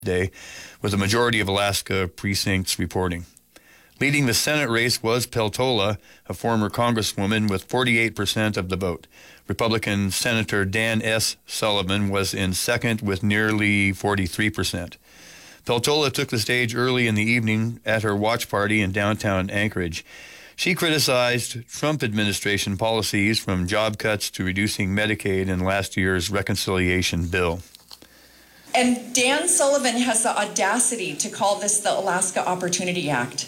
Day, with a majority of Alaska precincts reporting. Leading the Senate race was Peltola, a former congresswoman, with 48% of the vote. Republican Senator Dan S. Sullivan was in second with nearly 43%. Peltola took the stage early in the evening at her watch party in downtown Anchorage. She criticized Trump administration policies, from job cuts to reducing Medicaid in last year's reconciliation bill. And Dan Sullivan has the audacity to call this the Alaska Opportunity Act.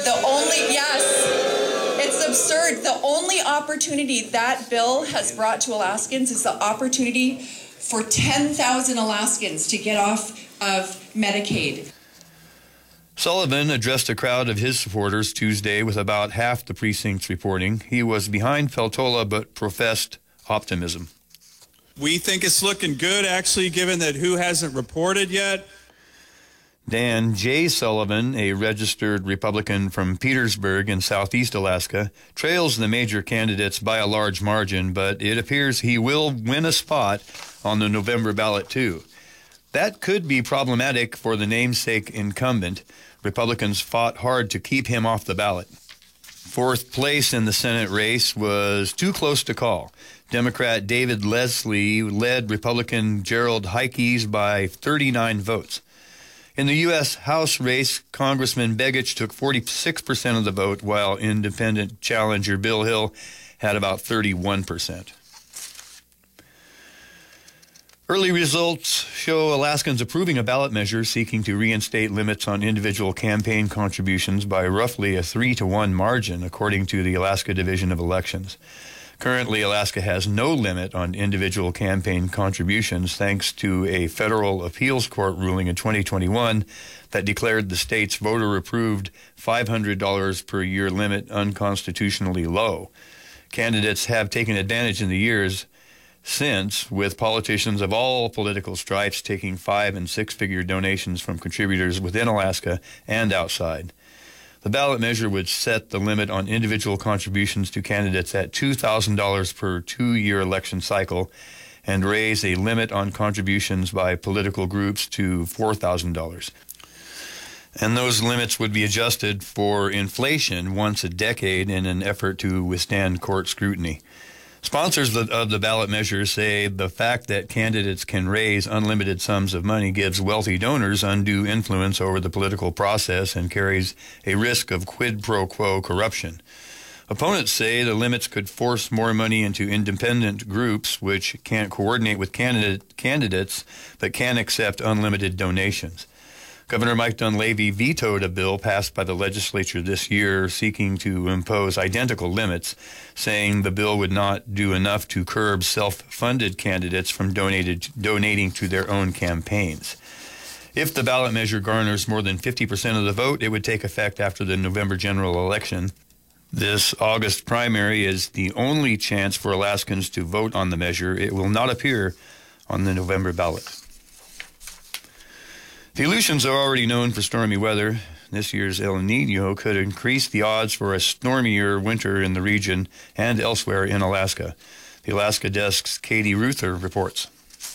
It's absurd. The only opportunity that bill has brought to Alaskans is the opportunity for 10,000 Alaskans to get off of Medicaid. Sullivan addressed a crowd of his supporters Tuesday with about half the precincts reporting. He was behind Peltola but professed optimism. We think it's looking good, actually, given that who hasn't reported yet. Dan J. Sullivan, a registered Republican from Petersburg in southeast Alaska, trails the major candidates by a large margin, but it appears he will win a spot on the November ballot, too. That could be problematic for the namesake incumbent. Republicans fought hard to keep him off the ballot. Fourth place in the Senate race was too close to call. Democrat David Leslie led Republican Gerald Heikes by 39 votes. In the U.S. House race, Congressman Begich took 46% of the vote, while independent challenger Bill Hill had about 31%. Early results show Alaskans approving a ballot measure seeking to reinstate limits on individual campaign contributions by roughly a 3-to-1 margin, according to the Alaska Division of Elections. Currently, Alaska has no limit on individual campaign contributions, thanks to a federal appeals court ruling in 2021 that declared the state's voter-approved $500 per year limit unconstitutionally low. Candidates have taken advantage in the years since, with politicians of all political stripes taking 5- and 6-figure donations from contributors within Alaska and outside. The ballot measure would set the limit on individual contributions to candidates at $2,000 per 2-year election cycle and raise a limit on contributions by political groups to $4,000. And those limits would be adjusted for inflation once a decade in an effort to withstand court scrutiny. Sponsors of the ballot measure say the fact that candidates can raise unlimited sums of money gives wealthy donors undue influence over the political process and carries a risk of quid pro quo corruption. Opponents say the limits could force more money into independent groups, which can't coordinate with candidates but can accept unlimited donations. Governor Mike Dunleavy vetoed a bill passed by the legislature this year seeking to impose identical limits, saying the bill would not do enough to curb self-funded candidates from donating to their own campaigns. If the ballot measure garners more than 50% of the vote, it would take effect after the November general election. This August primary is the only chance for Alaskans to vote on the measure. It will not appear on the November ballot. The Aleutians are already known for stormy weather. This year's El Niño could increase the odds for a stormier winter in the region and elsewhere in Alaska. The Alaska Desk's Katie Ruther reports.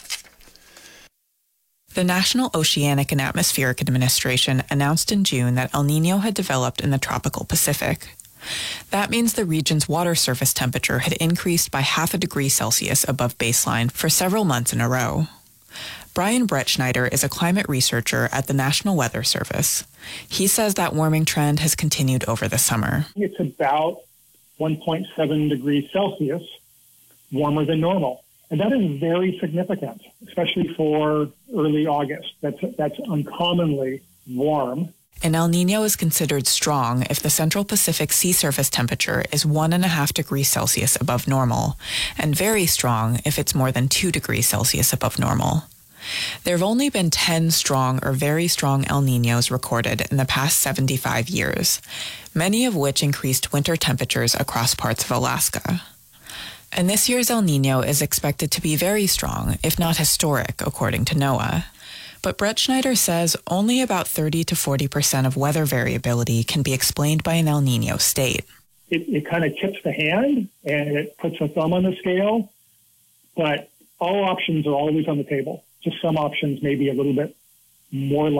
The National Oceanic and Atmospheric Administration announced in June that El Niño had developed in the tropical Pacific. That means the region's water surface temperature had increased by 0.5 degrees Celsius above baseline for several months in a row. Brian Brettschneider is a climate researcher at the National Weather Service. He says that warming trend has continued over the summer. It's about 1.7 degrees Celsius warmer than normal. And that is very significant, especially for early August. That's uncommonly warm. An El Niño is considered strong if the Central Pacific sea surface temperature is 1.5 degrees Celsius above normal, and very strong if it's more than 2 degrees Celsius above normal. There have only been 10 strong or very strong El Niños recorded in the past 75 years, many of which increased winter temperatures across parts of Alaska. And this year's El Niño is expected to be very strong, if not historic, according to NOAA. But Brettschneider says only about 30 to 40% of weather variability can be explained by an El Niño state. It kind of tips the hand and it puts a thumb on the scale, but all options are always on the table. Just some options may be a little bit more